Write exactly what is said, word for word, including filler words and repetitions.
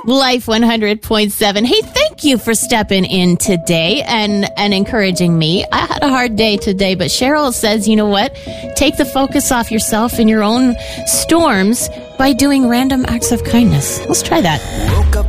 Life one hundred point seven. Hey, thank you for stepping in today and, and encouraging me. I had a hard day today, but Cheryl says, you know what? Take the focus off yourself and your own storms by doing random acts of kindness. Let's try that. Woke up